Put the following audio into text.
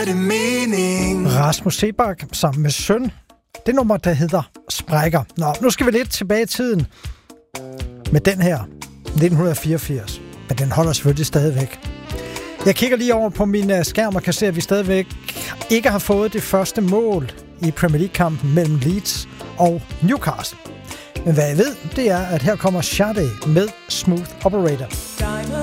det mening? Rasmus Seebach sammen med søn. Det nummer, der hedder Sprækker. Nå, nu skal vi lidt tilbage i tiden med den her 1984. Men den holder selvfølgelig stadigvæk. Jeg kigger lige over på min skærm og kan se, at vi stadigvæk ikke har fået det første mål i Premier League-kampen mellem Leeds og Newcastle. Men hvad jeg ved, det er, at her kommer Sade med Smooth Operator.